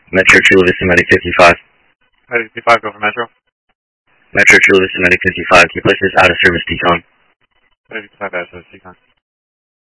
Metro Chula Vista Medic 55. Medic 55, go for Metro. Metro Chula Vista Medic 55, can you place this out of service decon? Medic 55, out of service decon.